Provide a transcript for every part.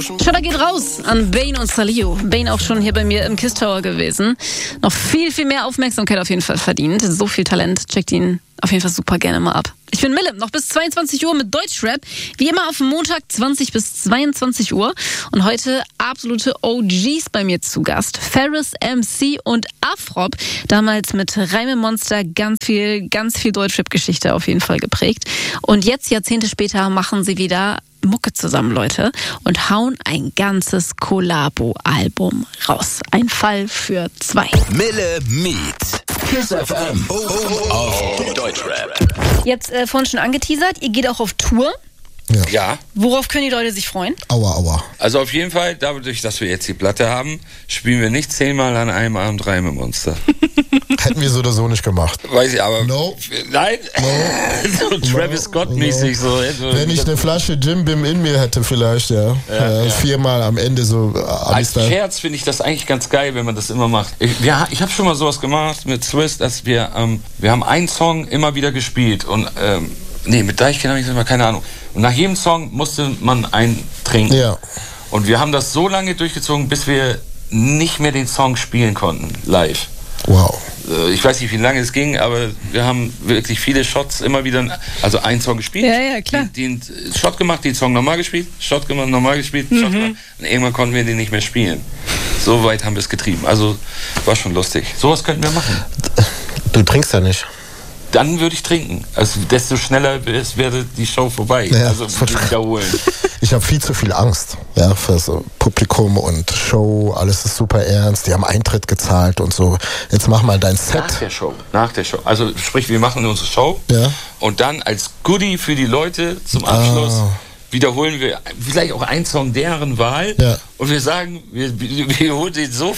Shoutout geht raus an Bane und Salio. Bane auch schon hier bei mir im Kiss Tower gewesen. Noch viel, viel mehr Aufmerksamkeit auf jeden Fall verdient. So viel Talent. Checkt ihn auf jeden Fall super gerne mal ab. Ich bin Mille, noch bis 22 Uhr mit Deutschrap. Wie immer auf Montag 20 bis 22 Uhr. Und heute absolute OGs bei mir zu Gast. Ferris, MC und Afrop. Damals mit Reimemonster ganz viel Deutschrap-Geschichte auf jeden Fall geprägt. Und jetzt, Jahrzehnte später, machen sie wieder Mucke zusammen, Leute, und hauen ein ganzes Kollabo-Album raus. Ein Fall für zwei. Mille Meet. Kiss FM. Auf Deutschrap. Jetzt vorhin schon angeteasert, ihr geht auch auf Tour. Ja. Worauf können die Leute sich freuen? Aua. Also auf jeden Fall, dadurch, dass wir jetzt die Platte haben, spielen wir nicht 10-mal an einem Abend Reimemonster. Hätten wir so oder so nicht gemacht. Weiß ich, aber... No. Nein? No. So Travis Scott-mäßig. So. Wenn ich eine Flasche Jim Bim in mir hätte vielleicht, ja. 4-mal am Ende so... Als Scherz finde ich das eigentlich ganz geil, wenn man das immer macht. Ich habe schon mal sowas gemacht mit Swiss, dass wir haben einen Song immer wieder gespielt und... mit Deichkind habe ich immer keine Ahnung. Und nach jedem Song musste man einen trinken. Ja. Und wir haben das so lange durchgezogen, bis wir nicht mehr den Song spielen konnten, live. Wow. Ich weiß nicht, wie lange es ging, aber wir haben wirklich viele Shots immer wieder, also einen Song gespielt. Ja, klar. Den Shot gemacht, den Song nochmal gespielt, Shot gemacht, nochmal gespielt, Shot gemacht. Und irgendwann konnten wir den nicht mehr spielen. So weit haben wir es getrieben. Also war schon lustig. Sowas könnten wir machen. Du trinkst ja nicht. Dann würde ich trinken. Also desto schneller wäre die Show vorbei. Ja, also wiederholen. Ich habe viel zu viel Angst, ja, für so Publikum und Show. Alles ist super ernst. Die haben Eintritt gezahlt und so. Jetzt mach mal dein Set. Nach der Show. Also sprich, wir machen unsere Show. Ja. Und dann als Goodie für die Leute zum Abschluss wiederholen wir vielleicht auch einen Song deren Wahl. Ja. Und wir sagen, wir holen den so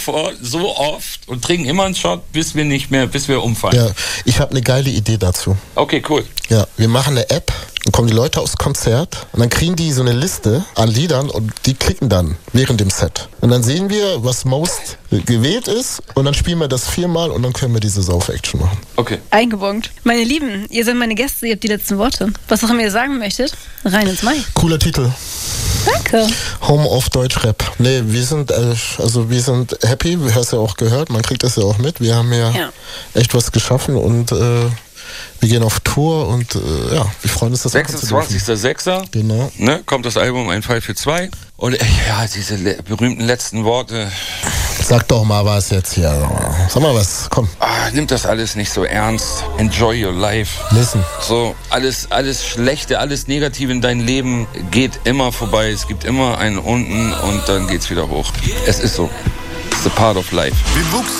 oft und trinken immer einen Shot, bis wir umfallen. Ja, ich habe eine geile Idee dazu. Okay, cool. Ja, wir machen eine App, dann kommen die Leute aufs Konzert und dann kriegen die so eine Liste an Liedern und die klicken dann während dem Set. Und dann sehen wir, was most gewählt ist und dann spielen wir das 4-mal und dann können wir diese Sauf-Action machen. Okay. Eingebongt. Meine Lieben, ihr seid meine Gäste, ihr habt die letzten Worte. Was auch immer ihr sagen möchtet, rein ins Mai. Cooler Titel. Danke. Home of Deutschrap. Nee, wir sind happy, du hast ja auch gehört, man kriegt das ja auch mit. Wir haben ja echt was geschaffen und wir gehen auf Tour und wir freuen uns, das 26.06. Genau. Ne, kommt das Album Ein Fall für zwei. Und diese berühmten letzten Worte. Sag doch mal was jetzt hier. Sag mal was, komm. Nimmt das alles nicht so ernst. Enjoy your life. Listen. So, alles Schlechte, alles Negative in deinem Leben geht immer vorbei. Es gibt immer einen unten und dann geht's wieder hoch. Es ist so. It's a part of life. Wir wuchsen